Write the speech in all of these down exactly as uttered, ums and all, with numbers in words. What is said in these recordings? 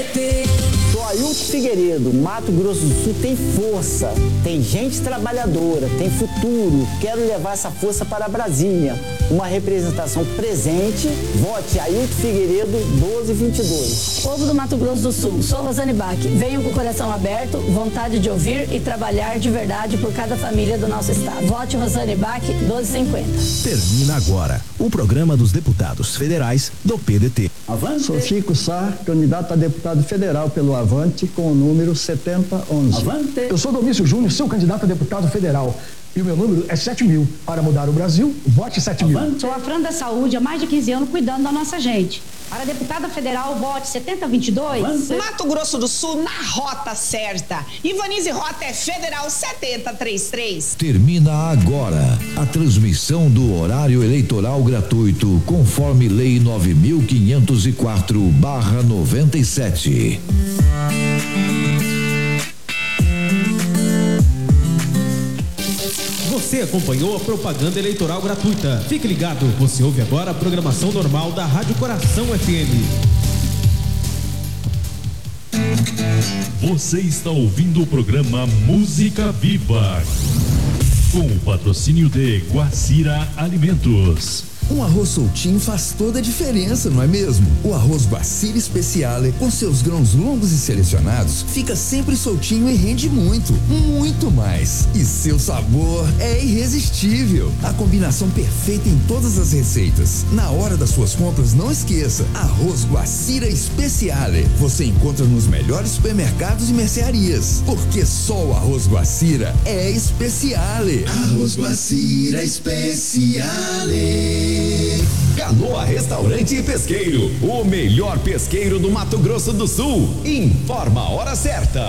T. Sou Ailton Figueiredo. Mato Grosso do Sul tem força, tem gente trabalhadora, tem futuro. Quero levar essa força para Brasília. Uma representação presente. Vote Ailton Figueiredo doze vinte e dois. Povo do Mato Grosso do Sul, sou Rosane Bach. Venho com o coração aberto, vontade de ouvir e trabalhar de verdade por cada família do nosso estado. Vote Rosane Bach doze cinquenta. Termina agora o programa dos deputados federais do P D T. Avante. Sou Chico Sá, candidato a deputado federal pelo Avante, com o número setenta onze. Avante. Eu sou Domício Júnior, seu candidato a deputado federal. E o meu número é sete mil. Para mudar o Brasil, vote sete mil. Sou a Fran da Saúde há mais de quinze anos cuidando da nossa gente. Para deputada federal, vote setenta vinte e dois. Mato Grosso do Sul na rota certa. Ivanize Rota é Federal setenta trinta e três. Termina agora a transmissão do horário eleitoral gratuito conforme Lei nove mil quinhentos e quatro barra noventa e sete. Você acompanhou a propaganda eleitoral gratuita. Fique ligado, você ouve agora a programação normal da Rádio Coração F M. Você está ouvindo o programa Música Viva, com o patrocínio de Guacira Alimentos. Um arroz soltinho faz toda a diferença, não é mesmo? O arroz Guacira Speciale, com seus grãos longos e selecionados, fica sempre soltinho e rende muito, muito mais. E seu sabor é irresistível. A combinação perfeita em todas as receitas. Na hora das suas compras, não esqueça, arroz Guacira Speciale. Você encontra nos melhores supermercados e mercearias, porque só o arroz Guacira é Speciale. Arroz Guacira Speciale. Canoa Restaurante e Pesqueiro, o melhor pesqueiro do Mato Grosso do Sul. Informa a hora certa.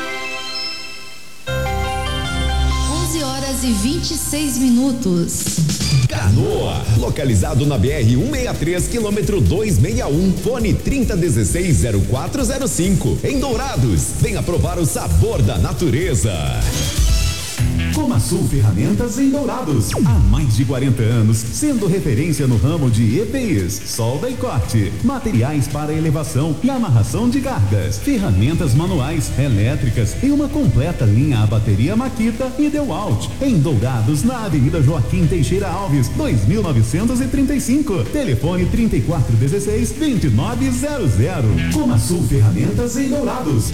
onze horas e vinte e seis minutos. Canoa, localizado na B R cento e sessenta e três, quilômetro duzentos e sessenta e um, fone trinta dezesseis zero quatro zero cinco. Em Dourados, venha provar o sabor da natureza. Comasul Ferramentas em Dourados, há mais de quarenta anos, sendo referência no ramo de E P Is, solda e corte, materiais para elevação e amarração de cargas, ferramentas manuais, elétricas e uma completa linha a bateria Makita e DeWalt. Em Dourados, na Avenida Joaquim Teixeira Alves, dois mil novecentos e trinta e cinco, telefone trinta e quatro dezesseis, vinte e nove zero zero. Comasul Ferramentas em Dourados.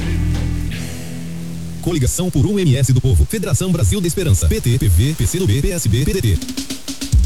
Coligação por um M S do Povo. Federação Brasil da Esperança. P T, P V, P C do B, P S B, P D T.